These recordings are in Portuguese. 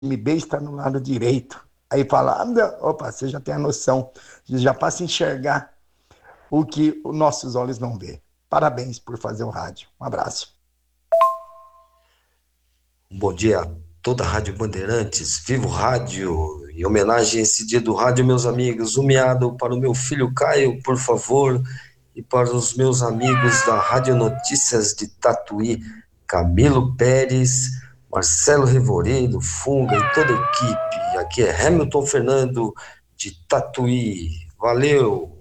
time B está no lado direito. Aí fala, opa, você já tem a noção, você já passa a enxergar o que os nossos olhos não vê. Parabéns por fazer o rádio. Um abraço. Bom dia a toda a Rádio Bandeirantes, Vivo Rádio, em homenagem a esse dia do rádio, meus amigos, um miado para o meu filho Caio, por favor, e para os meus amigos da Rádio Notícias de Tatuí, Camilo Pérez, Marcelo Revoredo, Funga e toda a equipe. Aqui é Hamilton Fernando de Tatuí. Valeu!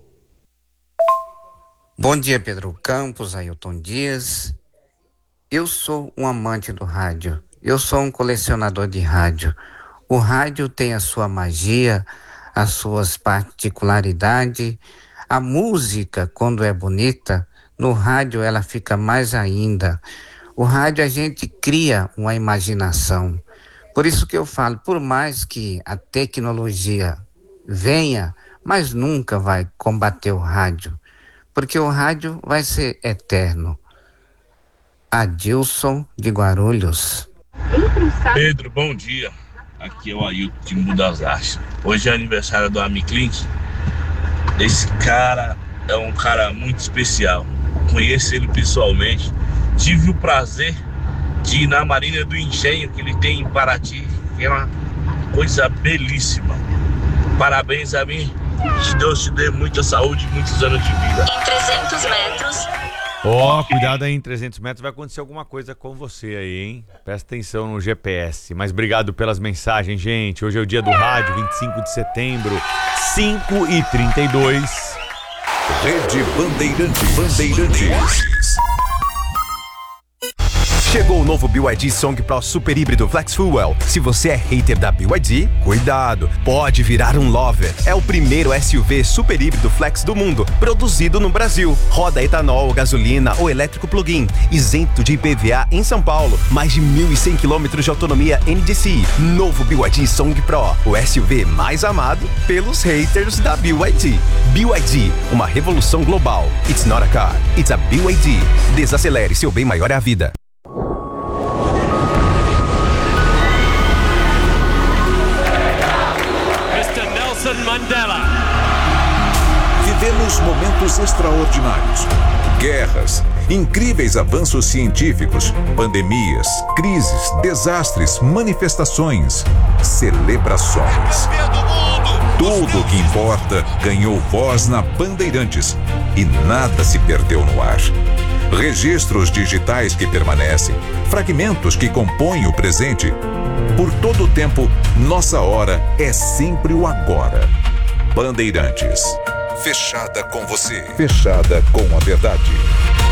Bom dia, Pedro Campos, Ailton Dias. Eu sou um amante do rádio. Eu sou um colecionador de rádio. O rádio tem a sua magia, as suas particularidades. A música, quando é bonita, no rádio ela fica mais ainda. O rádio a gente cria uma imaginação. Por isso que eu falo, por mais que a tecnologia venha, mas nunca vai combater o rádio, porque o rádio vai ser eterno. Adilson de Guarulhos. Pedro, bom dia. Aqui é o Ailton de Mudas Artes. Hoje é aniversário do Ami Clint. Esse cara é um cara muito especial. Conheço ele pessoalmente. Tive o prazer de ir na Marina do Engenho, que ele tem em Paraty, que é uma coisa belíssima. Parabéns a mim. Que Deus te dê muita saúde e muitos anos de vida. Em 300 metros... Cuidado aí, em 300 metros vai acontecer alguma coisa com você aí, hein? Presta atenção no GPS. Mas obrigado pelas mensagens, gente. Hoje é o dia do rádio, 25 de setembro, 5h32. Rede Bandeirantes. Chegou o novo BYD Song Pro Super Híbrido Flex Fuel. Se você é hater da BYD, cuidado, pode virar um lover. É o primeiro SUV super híbrido flex do mundo, produzido no Brasil. Roda etanol, gasolina ou elétrico plug-in, isento de IPVA em São Paulo. Mais de 1.100 km de autonomia NDC. Novo BYD Song Pro, o SUV mais amado pelos haters da BYD. BYD, uma revolução global. It's not a car, it's a BYD. Desacelere, seu bem maior é a vida. Mandela. Vivemos momentos extraordinários. Guerras, incríveis avanços científicos, pandemias, crises, desastres, manifestações, celebrações. Tudo o que importa ganhou voz na Bandeirantes e nada se perdeu no ar. Registros digitais que permanecem, fragmentos que compõem o presente. Por todo o tempo, nossa hora é sempre o agora. Bandeirantes. Fechada com você. Fechada com a verdade.